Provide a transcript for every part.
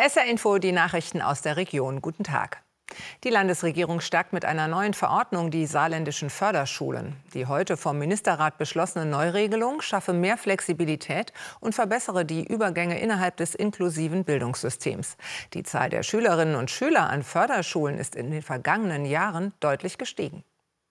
SR Info, die Nachrichten aus der Region. Guten Tag. Die Landesregierung stärkt mit einer neuen Verordnung die saarländischen Förderschulen. Die heute vom Ministerrat beschlossene Neuregelung schaffe mehr Flexibilität und verbessere die Übergänge innerhalb des inklusiven Bildungssystems. Die Zahl der Schülerinnen und Schüler an Förderschulen ist in den vergangenen Jahren deutlich gestiegen.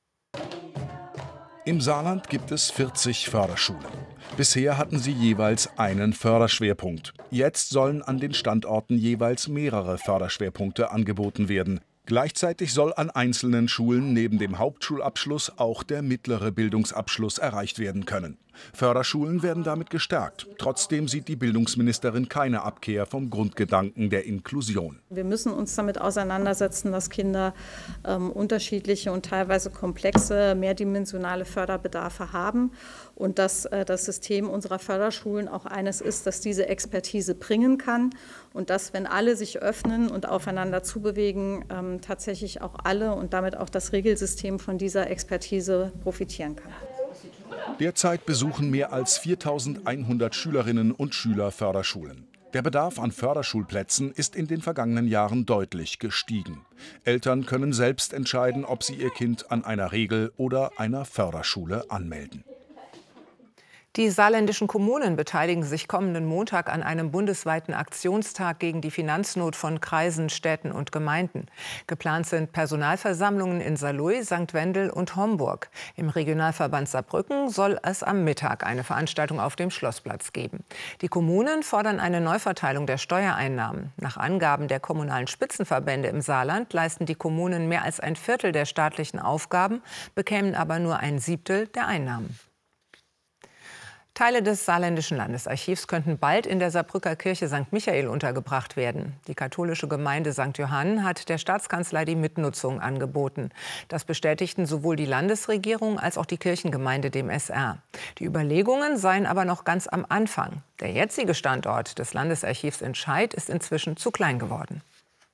Im Saarland gibt es 40 Förderschulen. Bisher hatten sie jeweils einen Förderschwerpunkt. Jetzt sollen an den Standorten jeweils mehrere Förderschwerpunkte angeboten werden. Gleichzeitig soll an einzelnen Schulen neben dem Hauptschulabschluss auch der mittlere Bildungsabschluss erreicht werden können. Förderschulen werden damit gestärkt. Trotzdem sieht die Bildungsministerin keine Abkehr vom Grundgedanken der Inklusion. Wir müssen uns damit auseinandersetzen, dass Kinder unterschiedliche und teilweise komplexe, mehrdimensionale Förderbedarfe haben und dass das System unserer Förderschulen auch eines ist, das diese Expertise bringen kann und dass, wenn alle sich öffnen und aufeinander zubewegen, tatsächlich auch alle und damit auch das Regelsystem von dieser Expertise profitieren kann. Derzeit besuchen mehr als 4.100 Schülerinnen und Schüler Förderschulen. Der Bedarf an Förderschulplätzen ist in den vergangenen Jahren deutlich gestiegen. Eltern können selbst entscheiden, ob sie ihr Kind an einer Regel- oder einer Förderschule anmelden. Die saarländischen Kommunen beteiligen sich kommenden Montag an einem bundesweiten Aktionstag gegen die Finanznot von Kreisen, Städten und Gemeinden. Geplant sind Personalversammlungen in Saarlouis, St. Wendel und Homburg. Im Regionalverband Saarbrücken soll es am Mittag eine Veranstaltung auf dem Schlossplatz geben. Die Kommunen fordern eine Neuverteilung der Steuereinnahmen. Nach Angaben der kommunalen Spitzenverbände im Saarland leisten die Kommunen mehr als ein Viertel der staatlichen Aufgaben, bekämen aber nur ein Siebtel der Einnahmen. Teile des Saarländischen Landesarchivs könnten bald in der Saarbrücker Kirche St. Michael untergebracht werden. Die katholische Gemeinde St. Johann hat der Staatskanzlei die Mitnutzung angeboten. Das bestätigten sowohl die Landesregierung als auch die Kirchengemeinde dem SR. Die Überlegungen seien aber noch ganz am Anfang. Der jetzige Standort des Landesarchivs in Scheid ist inzwischen zu klein geworden.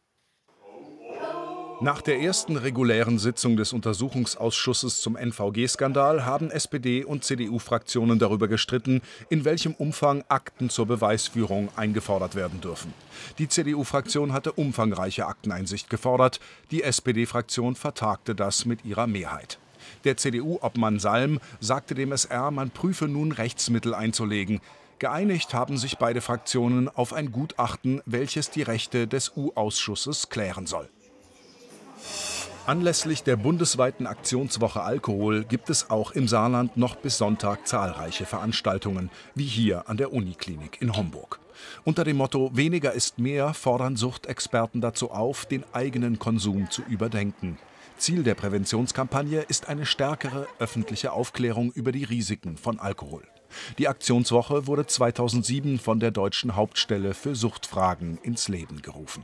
Nach der ersten regulären Sitzung des Untersuchungsausschusses zum NVG-Skandal haben SPD- und CDU-Fraktionen darüber gestritten, in welchem Umfang Akten zur Beweisführung eingefordert werden dürfen. Die CDU-Fraktion hatte umfangreiche Akteneinsicht gefordert, die SPD-Fraktion vertagte das mit ihrer Mehrheit. Der CDU-Obmann Salm sagte dem SR, man prüfe nun Rechtsmittel einzulegen. Geeinigt haben sich beide Fraktionen auf ein Gutachten, welches die Rechte des U-Ausschusses klären soll. Anlässlich der bundesweiten Aktionswoche Alkohol gibt es auch im Saarland noch bis Sonntag zahlreiche Veranstaltungen, wie hier an der Uniklinik in Homburg. Unter dem Motto »Weniger ist mehr« fordern Suchtexperten dazu auf, den eigenen Konsum zu überdenken. Ziel der Präventionskampagne ist eine stärkere öffentliche Aufklärung über die Risiken von Alkohol. Die Aktionswoche wurde 2007 von der Deutschen Hauptstelle für Suchtfragen ins Leben gerufen.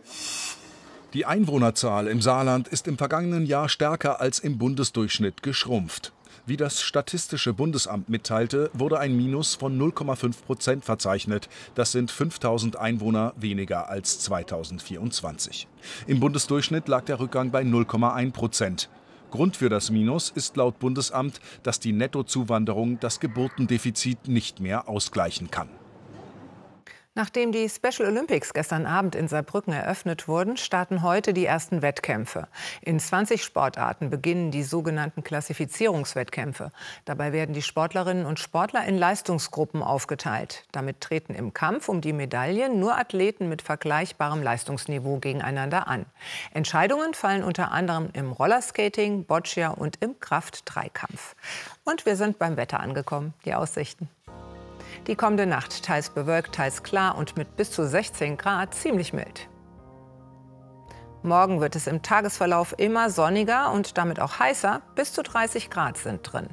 Die Einwohnerzahl im Saarland ist im vergangenen Jahr stärker als im Bundesdurchschnitt geschrumpft. Wie das Statistische Bundesamt mitteilte, wurde ein Minus von 0,5% verzeichnet. Das sind 5.000 Einwohner weniger als 2024. Im Bundesdurchschnitt lag der Rückgang bei 0,1%. Grund für das Minus ist laut Bundesamt, dass die Nettozuwanderung das Geburtendefizit nicht mehr ausgleichen kann. Nachdem die Special Olympics gestern Abend in Saarbrücken eröffnet wurden, starten heute die ersten Wettkämpfe. In 20 Sportarten beginnen die sogenannten Klassifizierungswettkämpfe. Dabei werden die Sportlerinnen und Sportler in Leistungsgruppen aufgeteilt. Damit treten im Kampf um die Medaillen nur Athleten mit vergleichbarem Leistungsniveau gegeneinander an. Entscheidungen fallen unter anderem im Rollerskating, Boccia und im Kraft-Dreikampf. Und wir sind beim Wetter angekommen. Die Aussichten. Die kommende Nacht teils bewölkt, teils klar und mit bis zu 16 Grad ziemlich mild. Morgen wird es im Tagesverlauf immer sonniger und damit auch heißer. Bis zu 30 Grad sind drin.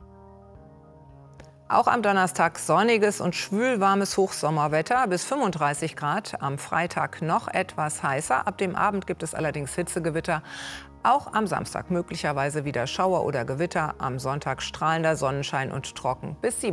Auch am Donnerstag sonniges und schwülwarmes Hochsommerwetter bis 35 Grad. Am Freitag noch etwas heißer. Ab dem Abend gibt es allerdings Hitzegewitter. Auch am Samstag möglicherweise wieder Schauer oder Gewitter. Am Sonntag strahlender Sonnenschein und trocken bis 7